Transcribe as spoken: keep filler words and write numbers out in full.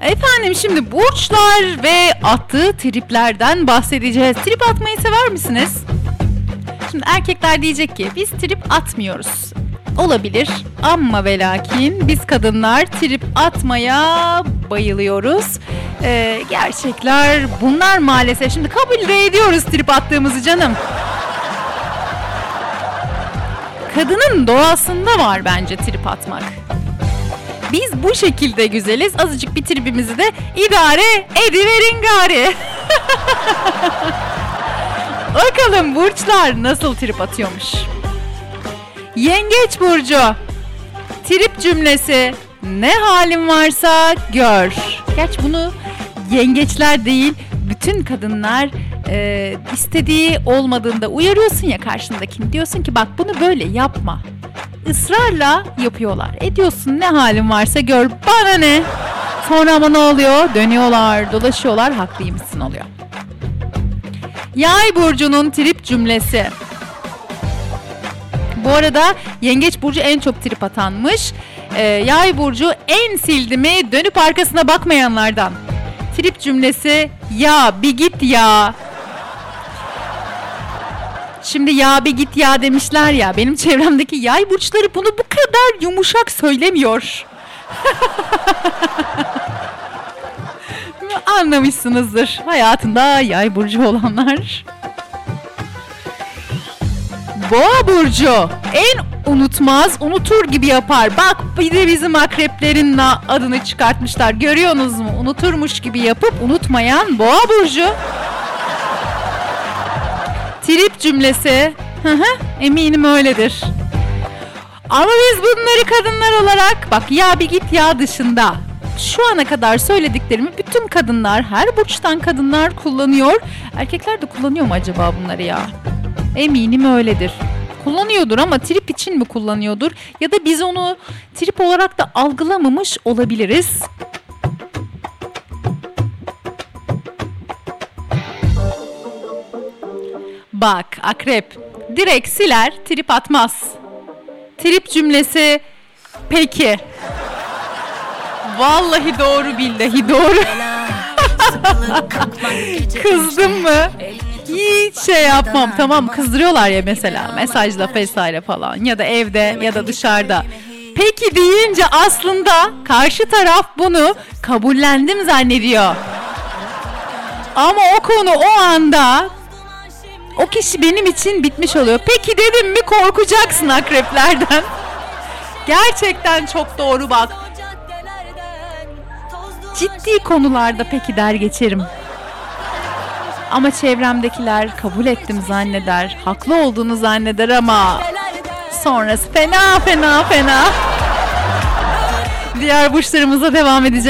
Efendim şimdi burçlar ve attığı triplerden bahsedeceğiz. Trip atmayı sever misiniz? Şimdi erkekler diyecek ki biz trip atmıyoruz. Olabilir ama ve lakin biz kadınlar trip atmaya bayılıyoruz. Ee, gerçekler bunlar maalesef. Şimdi kabul de ediyoruz trip attığımızı canım. Kadının doğasında var bence trip atmak. Biz bu şekilde güzeliz. Azıcık bir tribimizi de idare ediverin gari. Bakalım burçlar nasıl trip atıyormuş. Yengeç burcu. Trip cümlesi. Ne halin varsa gör. Gerçi bunu yengeçler değil, bütün kadınlar e, istediği olmadığında uyarıyorsun ya karşındakini. Diyorsun ki bak bunu böyle yapma. Israrla yapıyorlar. Ediyorsun ne halin varsa gör. Bana ne? Sonra ama ne oluyor? Dönüyorlar, dolaşıyorlar. Haklıymışsın oluyor. Yay burcunun trip cümlesi. Bu arada Yengeç burcu en çok trip atanmış. Ee, Yay burcu en sildi mi dönüp arkasına bakmayanlardan. Trip cümlesi ya bir git ya. Şimdi ya bir git ya demişler ya. Benim çevremdeki yay burçları bunu bu kadar yumuşak söylemiyor. Anlamışsınızdır. Hayatında yay burcu olanlar. Boğa burcu en unutmaz, unutur gibi yapar. Bak bir de bizim akreplerin adını çıkartmışlar. Görüyorsunuz mu? Unuturmuş gibi yapıp unutmayan Boğa burcu. Trip cümlesi. Hı hı, eminim öyledir. Ama biz bunları kadınlar olarak bak ya bir git ya dışında şu ana kadar söylediklerimi bütün kadınlar, her burçtan kadınlar kullanıyor. Erkekler de kullanıyor mu acaba bunları ya? Eminim öyledir. Kullanıyordur ama trip için mi kullanıyordur? Ya da biz onu trip olarak da algılamamış olabiliriz. Bak akrep direkt siler, trip atmaz. Trip cümlesi peki. Vallahi doğru billahi doğru. Kızdım mı? Hiç şey yapmam. Tamam kızdırıyorlar ya mesela mesajla vesaire falan ya da evde ya da dışarıda. Peki deyince aslında karşı taraf bunu kabullendim zannediyor. Ama o konu o anda o kişi benim için bitmiş oluyor. Peki dedim mi korkacaksın akreplerden. Gerçekten çok doğru bak. Ciddi konularda peki der geçerim. Ama çevremdekiler kabul ettim zanneder, haklı olduğunu zanneder ama sonrası fena fena fena. Diğer burçlarımıza devam edeceğiz.